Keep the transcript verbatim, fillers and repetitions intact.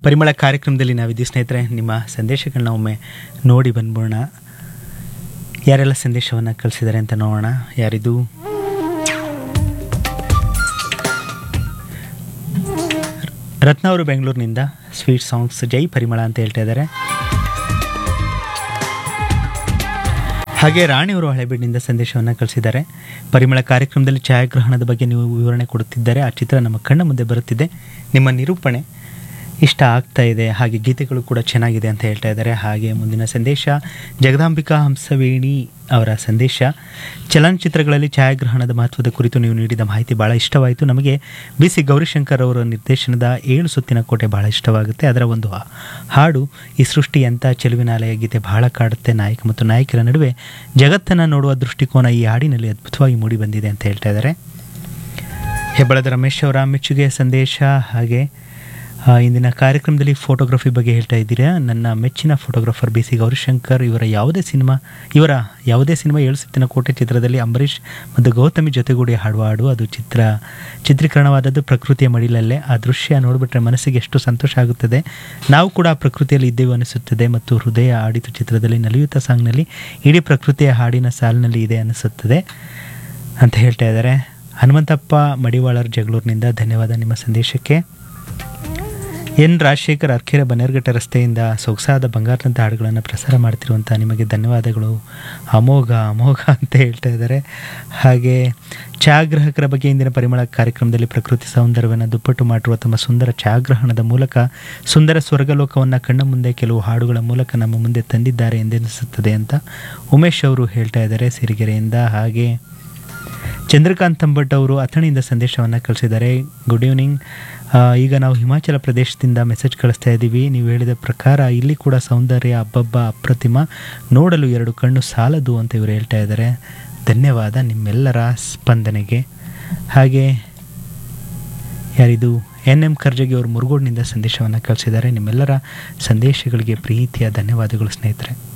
ಪರಿಮಳ ಕಾರ್ಯಕ್ರಮದಲ್ಲಿ ನಾವಿದ್ದೀವಿ ಸ್ನೇಹಿತರೆ. ನಿಮ್ಮ ಸಂದೇಶಗಳನ್ನ ಒಮ್ಮೆ ನೋಡಿ ಬಂದ್ಬೋಣ. ಯಾರೆಲ್ಲ ಸಂದೇಶವನ್ನು ಕಳಿಸಿದ್ದಾರೆ ಅಂತ ನೋಡೋಣ. ಯಾರಿದು? ರತ್ನ ಅವರು ಬೆಂಗಳೂರಿನಿಂದ ಸ್ವೀಟ್ ಸಾಂಗ್ಸ್ ಜೈ ಪರಿಮಳ ಅಂತ ಹೇಳ್ತಾ ಇದ್ದಾರೆ. ಹಾಗೆ ರಾಣಿಯವರು ಹಳೆಬೀಡಿನಿಂದ ಸಂದೇಶವನ್ನು ಕಳಿಸಿದ್ದಾರೆ. ಪರಿಮಳ ಕಾರ್ಯಕ್ರಮದಲ್ಲಿ ಛಾಯಾಗ್ರಹಣದ ಬಗ್ಗೆ ನೀವು ವಿವರಣೆ ಕೊಡುತ್ತಿದ್ದಾರೆ. ಆ ಚಿತ್ರ ನಮ್ಮ ಕಣ್ಣ ಮುಂದೆ ಬರುತ್ತಿದೆ. ನಿಮ್ಮ ನಿರೂಪಣೆ ಇಷ್ಟ ಆಗ್ತಾ ಇದೆ, ಹಾಗೆ ಗೀತೆಗಳು ಕೂಡ ಚೆನ್ನಾಗಿದೆ ಅಂತ ಹೇಳ್ತಾ ಇದ್ದಾರೆ. ಹಾಗೆ ಮುಂದಿನ ಸಂದೇಶ ಜಗದಾಂಬಿಕಾ ಹಂಸವೇಣಿ ಅವರ ಸಂದೇಶ. ಚಲನಚಿತ್ರಗಳಲ್ಲಿ ಛಾಯಾಗ್ರಹಣದ ಮಹತ್ವದ ಕುರಿತು ನೀವು ನೀಡಿದ ಮಾಹಿತಿ ಭಾಳ ಇಷ್ಟವಾಯಿತು. ನಮಗೆ ಬಿ ಸಿ ಗೌರಿಶಂಕರ್ ಅವರ ನಿರ್ದೇಶನದ ಏಳು ಸುತ್ತಿನ ಕೋಟೆ ಭಾಳ ಇಷ್ಟವಾಗುತ್ತೆ. ಅದರ ಒಂದು ಹಾಡು ಈ ಸೃಷ್ಟಿ ಎಂಥ ಚೆಲುವಿನಾಲಯ ಗೀತೆ ಬಹಳ ಕಾಡುತ್ತೆ. ನಾಯಕ ಮತ್ತು ನಾಯಕಿಯರ ನಡುವೆ ಜಗತ್ತನ್ನು ನೋಡುವ ದೃಷ್ಟಿಕೋನ ಈ ಹಾಡಿನಲ್ಲಿ ಅದ್ಭುತವಾಗಿ ಮೂಡಿ ಬಂದಿದೆ ಅಂತ ಹೇಳ್ತಾ ಇದ್ದಾರೆ. ಹೆಬ್ಬಳದ ರಮೇಶ್ ಅವರ ಮೆಚ್ಚುಗೆಯ ಸಂದೇಶ. ಹಾಗೆ ಇಂದಿನ ಕಾರ್ಯಕ್ರಮದಲ್ಲಿ ಫೋಟೋಗ್ರಫಿ ಬಗ್ಗೆ ಹೇಳ್ತಾ ಇದ್ದೀರಾ. ನನ್ನ ಮೆಚ್ಚಿನ ಫೋಟೋಗ್ರಾಫರ್ ಬಿ ಸಿ ಗೌರಿಶಂಕರ್. ಇವರ ಯಾವುದೇ ಸಿನಿಮಾ ಇವರ ಯಾವುದೇ ಸಿನಿಮಾ ಏಳು ಸುತ್ತಿನ ಕೋಟೆ ಚಿತ್ರದಲ್ಲಿ ಅಂಬರೀಷ್ ಮತ್ತು ಗೌತಮಿ ಜೊತೆಗೂಡಿ ಹಾಡುವ ಹಾಡು, ಅದು ಚಿತ್ರ ಚಿತ್ರೀಕರಣವಾದದ್ದು ಪ್ರಕೃತಿಯ ಮಡಿಲಲ್ಲೇ. ಆ ದೃಶ್ಯ ನೋಡಿಬಿಟ್ರೆ ಮನಸ್ಸಿಗೆ ಎಷ್ಟು ಸಂತೋಷ ಆಗುತ್ತದೆ. ನಾವು ಕೂಡ ಆ ಪ್ರಕೃತಿಯಲ್ಲಿ ಇದ್ದೇವೆ ಅನಿಸುತ್ತದೆ. ಮತ್ತು ಹೃದಯ ಆಡಿತು ಚಿತ್ರದಲ್ಲಿ ನಲಿಯುತ್ತಾ ಸಾಂಗ್ನಲ್ಲಿ ಇಡೀ ಪ್ರಕೃತಿಯ ಹಾಡಿನ ಸಾಲಿನಲ್ಲಿ ಇದೆ ಅನಿಸುತ್ತದೆ ಅಂತ ಹೇಳ್ತಾ ಇದ್ದಾರೆ. ಹನುಮಂತಪ್ಪ ಮಡಿವಾಳರ್ ಜಗಳೂರಿನಿಂದ ಧನ್ಯವಾದ ನಿಮ್ಮ ಸಂದೇಶಕ್ಕೆ. ಎನ್ ರಾಜಶೇಖರ್ ಅರ್ಕೆರೆ ಬನ್ನೇರ್ಘಟ್ಟ ರಸ್ತೆಯಿಂದ ಸೊಗಸಾದ ಬಂಗಾರದಂಥ ಹಾಡುಗಳನ್ನು ಪ್ರಸಾರ ಮಾಡ್ತಿರುವಂಥ ನಿಮಗೆ ಧನ್ಯವಾದಗಳು. ಅಮೋಘ ಅಮೋಘ ಅಂತ ಹೇಳ್ತಾ ಇದ್ದಾರೆ. ಹಾಗೆ ಛಾಯಾಗ್ರಾಹಕರ ಬಗ್ಗೆ ಇಂದಿನ ಪರಿಮಳ ಕಾರ್ಯಕ್ರಮದಲ್ಲಿ ಪ್ರಕೃತಿ ಸೌಂದರ್ಯವನ್ನು ದುಪ್ಪಟ್ಟು ಮಾಡಿರುವ ತಮ್ಮ ಸುಂದರ ಛಾಯಾಗ್ರಹಣದ ಮೂಲಕ ಸುಂದರ ಸ್ವರ್ಗಲೋಕವನ್ನು ಕಣ್ಣ ಮುಂದೆ ಕೆಲವು ಹಾಡುಗಳ ಮೂಲಕ ನಮ್ಮ ಮುಂದೆ ತಂದಿದ್ದಾರೆ ಎಂದೆನಿಸುತ್ತದೆ ಅಂತ ಉಮೇಶ್ ಅವರು ಹೇಳ್ತಾ ಇದ್ದಾರೆ ಸಿರಿಗೆರೆಯಿಂದ. ಹಾಗೆ ಚಂದ್ರಕಾಂತ್ ತಂಬಟ್ ಅವರು ಅಥಣಿಯಿಂದ ಸಂದೇಶವನ್ನು ಕಳಿಸಿದ್ದಾರೆ. Good evening. ಈಗ ನಾವು ಹಿಮಾಚಲ ಪ್ರದೇಶದಿಂದ ಮೆಸೇಜ್ ಕಳಿಸ್ತಾ ಇದ್ದೀವಿ. ನೀವು ಹೇಳಿದ ಪ್ರಕಾರ ಇಲ್ಲಿ ಕೂಡ ಸೌಂದರ್ಯ ಅಬ್ಬಬ್ಬ ಅಪ್ರತಿಮ, ನೋಡಲು ಎರಡು ಕಣ್ಣು ಸಾಲದು ಅಂತ ಇವರು ಹೇಳ್ತಾ ಇದ್ದಾರೆ. ಧನ್ಯವಾದ ನಿಮ್ಮೆಲ್ಲರ ಸ್ಪಂದನೆಗೆ. ಹಾಗೆ ಯಾರಿದು? ಎನ್ ಎಂ ಕರ್ಜಗಿ ಅವರು ಮುರುಗೋಡಿನಿಂದ ಸಂದೇಶವನ್ನು ಕಳಿಸಿದ್ದಾರೆ. ನಿಮ್ಮೆಲ್ಲರ ಸಂದೇಶಗಳಿಗೆ ಪ್ರೀತಿಯ ಧನ್ಯವಾದಗಳು ಸ್ನೇಹಿತರೆ.